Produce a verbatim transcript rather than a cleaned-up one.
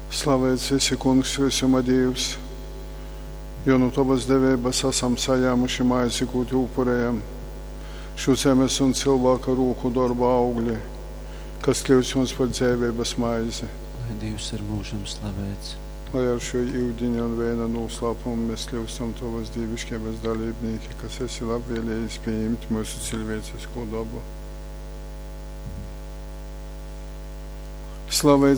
Slavēts esi, Kungs, visuma Dievs, jo no Tavas devības esam sajāmuši maizi, ko Tu upurējam, šo zemes un cilvēka roku darba augļi, kas kļūst mums par dzīvības maizi. Lai Dievs ir mūžam slavēts. Lai ar šo ūdeņa un vēja noslēpumu mēs kļūstam Tavas dievišķības dalībnieki, kas esi labvēlējis pieņemt mūsu cilvēcisko dabu. Slavēts